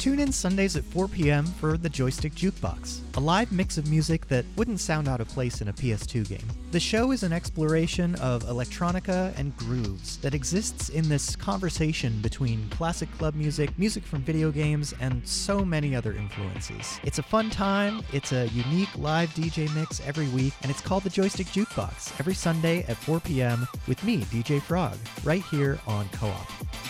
Tune in Sundays at 4 p.m. for the Joystick Jukebox, a live mix of music that wouldn't sound out of place in a PS2 game. The show is an exploration of electronica and grooves that exists in this conversation between classic club music, music from video games, and so many other influences. It's a fun time, it's a unique live DJ mix every week, and it's called the Joystick Jukebox every Sunday at 4 p.m. with me, DJ Frog, right here on Co-op.